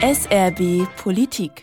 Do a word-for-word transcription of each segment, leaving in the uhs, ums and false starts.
S R B Politik.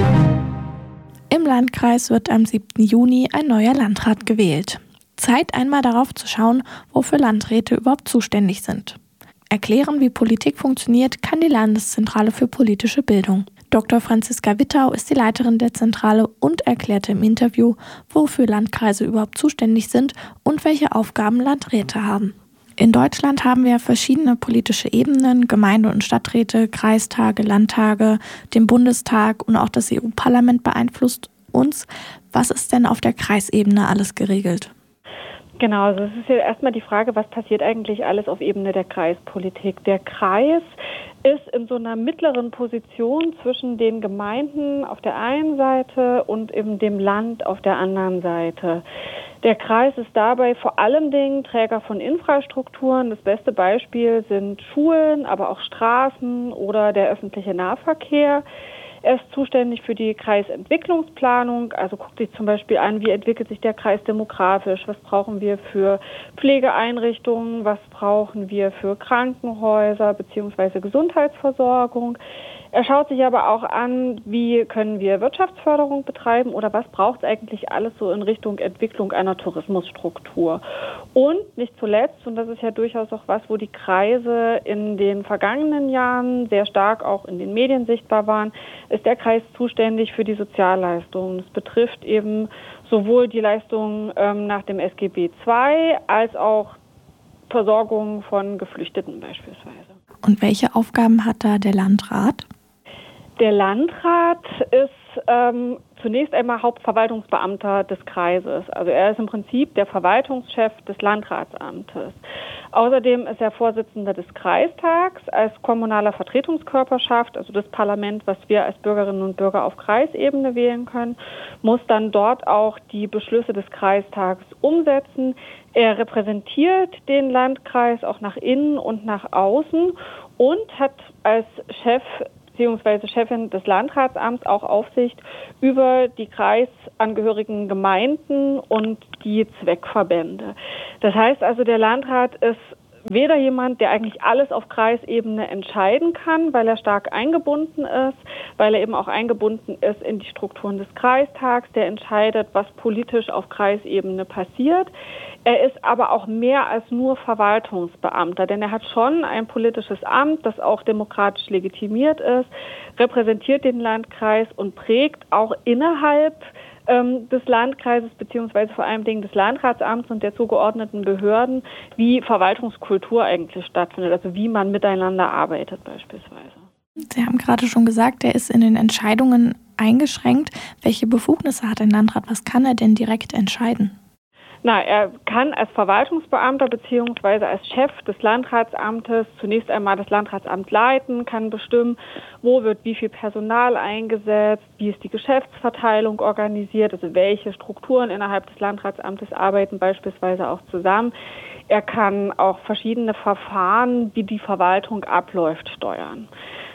Im Landkreis wird am siebten Juni ein neuer Landrat gewählt. Zeit einmal darauf zu schauen, wofür Landräte überhaupt zuständig sind. Erklären, wie Politik funktioniert, kann die Landeszentrale für politische Bildung. Doktor Franziska Wittau ist die Leiterin der Zentrale und erklärte im Interview, wofür Landkreise überhaupt zuständig sind und welche Aufgaben Landräte haben. In Deutschland haben wir verschiedene politische Ebenen, Gemeinde- und Stadträte, Kreistage, Landtage, den Bundestag und auch das E U-Parlament beeinflusst uns. Was ist denn auf der Kreisebene alles geregelt? Genau, also es ist ja erstmal die Frage, was passiert eigentlich alles auf Ebene der Kreispolitik. Der Kreis ist in so einer mittleren Position zwischen den Gemeinden auf der einen Seite und eben dem Land auf der anderen Seite. Der Kreis ist dabei vor allem Dingen Träger von Infrastrukturen. Das beste Beispiel sind Schulen, aber auch Straßen oder der öffentliche Nahverkehr. Er ist zuständig für die Kreisentwicklungsplanung, also guckt sich zum Beispiel an, wie entwickelt sich der Kreis demografisch, was brauchen wir für Pflegeeinrichtungen, was brauchen wir für Krankenhäuser bzw. Gesundheitsversorgung. Er schaut sich aber auch an, wie können wir Wirtschaftsförderung betreiben oder was braucht es eigentlich alles so in Richtung Entwicklung einer Tourismusstruktur. Und nicht zuletzt, und das ist ja durchaus auch was, wo die Kreise in den vergangenen Jahren sehr stark auch in den Medien sichtbar waren, ist der Kreis zuständig für die Sozialleistungen. Das betrifft eben sowohl die Leistungen ähm, nach dem S G B zwei als auch Versorgung von Geflüchteten beispielsweise. Und welche Aufgaben hat da der Landrat? Der Landrat ist ähm, zunächst einmal Hauptverwaltungsbeamter des Kreises. Also er ist im Prinzip der Verwaltungschef des Landratsamtes. Außerdem ist er Vorsitzender des Kreistags als kommunaler Vertretungskörperschaft, also das Parlament, was wir als Bürgerinnen und Bürger auf Kreisebene wählen können, muss dann dort auch die Beschlüsse des Kreistags umsetzen. Er repräsentiert den Landkreis auch nach innen und nach außen und hat als Chef beziehungsweise Chefin des Landratsamts auch Aufsicht über die kreisangehörigen Gemeinden und die Zweckverbände. Das heißt also, der Landrat ist weder jemand, der eigentlich alles auf Kreisebene entscheiden kann, weil er stark eingebunden ist, weil er eben auch eingebunden ist in die Strukturen des Kreistags, der entscheidet, was politisch auf Kreisebene passiert. Er ist aber auch mehr als nur Verwaltungsbeamter, denn er hat schon ein politisches Amt, das auch demokratisch legitimiert ist, repräsentiert den Landkreis und prägt auch innerhalb ähm, des Landkreises beziehungsweise vor allem Dingen des Landratsamts und der zugeordneten Behörden, wie Verwaltungskultur eigentlich stattfindet, also wie man miteinander arbeitet beispielsweise. Sie haben gerade schon gesagt, er ist in den Entscheidungen eingeschränkt. Welche Befugnisse hat ein Landrat? Was kann er denn direkt entscheiden? Na, er kann als Verwaltungsbeamter bzw. als Chef des Landratsamtes zunächst einmal das Landratsamt leiten, kann bestimmen, wo wird wie viel Personal eingesetzt, wie ist die Geschäftsverteilung organisiert, also welche Strukturen innerhalb des Landratsamtes arbeiten beispielsweise auch zusammen. Er kann auch verschiedene Verfahren, wie die Verwaltung abläuft, steuern.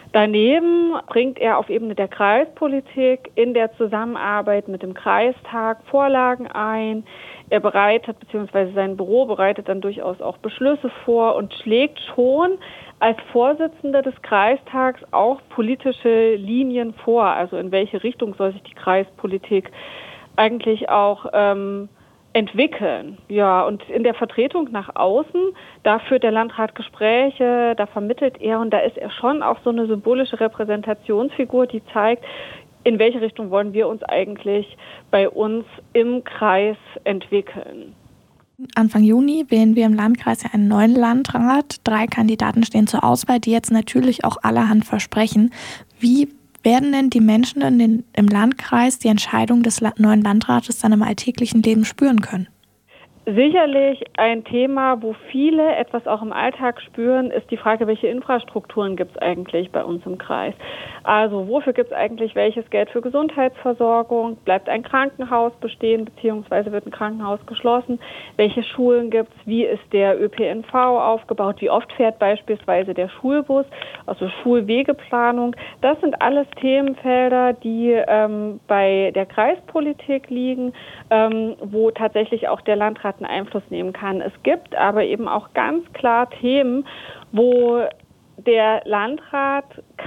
Daneben bringt er auf Ebene der Kreispolitik in der Zusammenarbeit mit dem Kreistag Vorlagen ein. Er bereitet, beziehungsweise sein Büro bereitet dann durchaus auch Beschlüsse vor und schlägt schon als Vorsitzender des Kreistags auch politische Linien vor. Also in welche Richtung soll sich die Kreispolitik eigentlich auch ähm, entwickeln. Ja, und in der Vertretung nach außen, da führt der Landrat Gespräche, da vermittelt er und da ist er schon auch so eine symbolische Repräsentationsfigur, die zeigt, in welche Richtung wollen wir uns eigentlich bei uns im Kreis entwickeln. Anfang Juni wählen wir im Landkreis ja einen neuen Landrat. Drei Kandidaten stehen zur Auswahl, die jetzt natürlich auch allerhand versprechen. Wie werden denn die Menschen in den, im Landkreis die Entscheidung des neuen Landrates dann im alltäglichen Leben spüren können? Sicherlich ein Thema, wo viele etwas auch im Alltag spüren, ist die Frage, welche Infrastrukturen gibt es eigentlich bei uns im Kreis? Also wofür gibt es eigentlich welches Geld für Gesundheitsversorgung? Bleibt ein Krankenhaus bestehen beziehungsweise wird ein Krankenhaus geschlossen? Welche Schulen gibt es? Wie ist der Ö P N V aufgebaut? Wie oft fährt beispielsweise der Schulbus? Also Schulwegeplanung. Das sind alles Themenfelder, die ähm, bei der Kreispolitik liegen, ähm, wo tatsächlich auch der Landrat einen Einfluss nehmen kann. Es gibt aber eben auch ganz klar Themen, wo der Landrat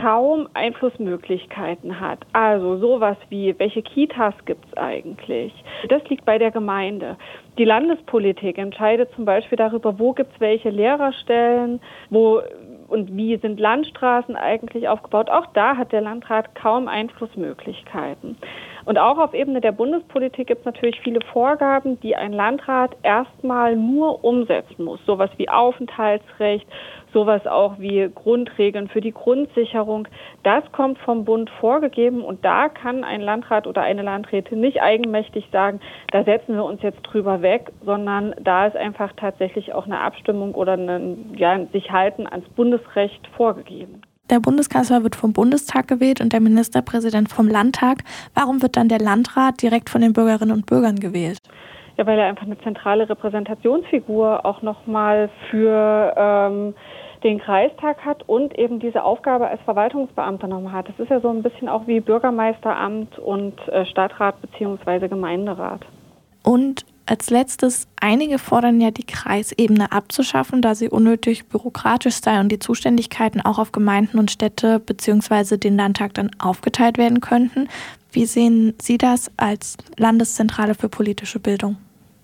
kaum Einflussmöglichkeiten hat. Also sowas wie, welche Kitas gibt es eigentlich? Das liegt bei der Gemeinde. Die Landespolitik entscheidet zum Beispiel darüber, wo gibt es welche Lehrerstellen, wo und wie sind Landstraßen eigentlich aufgebaut. Auch da hat der Landrat kaum Einflussmöglichkeiten. Und auch auf Ebene der Bundespolitik gibt es natürlich viele Vorgaben, die ein Landrat erstmal nur umsetzen muss. Sowas wie Aufenthaltsrecht, sowas auch wie Grundregeln für die Grundsicherung. Das kommt vom Bund vorgegeben und da kann ein Landrat oder eine Landrätin nicht eigenmächtig sagen, da setzen wir uns jetzt drüber weg, sondern da ist einfach tatsächlich auch eine Abstimmung oder ein ja, sich halten ans Bundesrecht vorgegeben. Der Bundeskanzler wird vom Bundestag gewählt und der Ministerpräsident vom Landtag. Warum wird dann der Landrat direkt von den Bürgerinnen und Bürgern gewählt? Ja, weil er einfach eine zentrale Repräsentationsfigur auch nochmal für ähm, den Kreistag hat und eben diese Aufgabe als Verwaltungsbeamter nochmal hat. Das ist ja so ein bisschen auch wie Bürgermeisteramt und äh, Stadtrat bzw. Gemeinderat. Und als letztes, einige fordern ja, die Kreisebene abzuschaffen, da sie unnötig bürokratisch sei und die Zuständigkeiten auch auf Gemeinden und Städte bzw. den Landtag dann aufgeteilt werden könnten. Wie sehen Sie das als Landeszentrale für politische Bildung?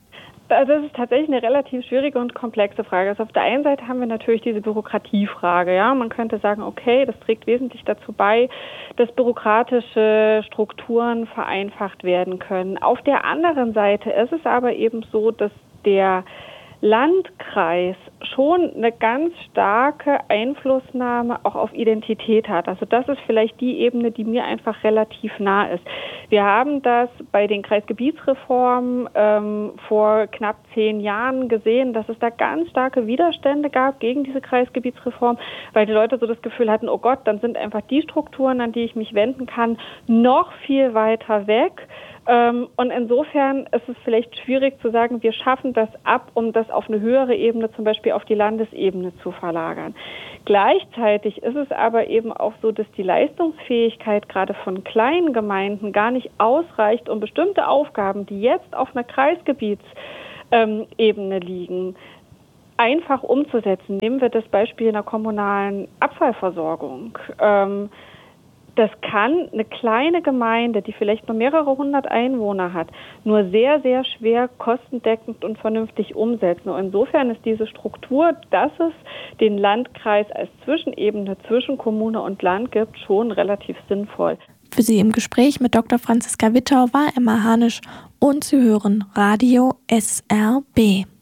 Also das ist tatsächlich eine relativ schwierige und komplexe Frage. Also auf der einen Seite haben wir natürlich diese Bürokratiefrage. Ja, man könnte sagen, okay, das trägt wesentlich dazu bei, dass bürokratische Strukturen vereinfacht werden können. Auf der anderen Seite ist es aber eben so, dass der Landkreis schon eine ganz starke Einflussnahme auch auf Identität hat. Also das ist vielleicht die Ebene, die mir einfach relativ nah ist. Wir haben das bei den Kreisgebietsreformen ähm, vor knapp zehn Jahren gesehen, dass es da ganz starke Widerstände gab gegen diese Kreisgebietsreform, weil die Leute so das Gefühl hatten, oh Gott, dann sind einfach die Strukturen, an die ich mich wenden kann, noch viel weiter weg. Und insofern ist es vielleicht schwierig zu sagen, wir schaffen das ab, um das auf eine höhere Ebene, zum Beispiel auf die Landesebene zu verlagern. Gleichzeitig ist es aber eben auch so, dass die Leistungsfähigkeit gerade von kleinen Gemeinden gar nicht ausreicht, um bestimmte Aufgaben, die jetzt auf einer Kreisgebietsebene liegen, einfach umzusetzen. Nehmen wir das Beispiel einer kommunalen Abfallversorgung. Das kann eine kleine Gemeinde, die vielleicht nur mehrere hundert Einwohner hat, nur sehr, sehr schwer kostendeckend und vernünftig umsetzen. Und insofern ist diese Struktur, dass es den Landkreis als Zwischenebene zwischen Kommune und Land gibt, schon relativ sinnvoll. Für Sie im Gespräch mit Doktor Franziska Wittau war Emma Hanisch und Sie hören Radio S R B.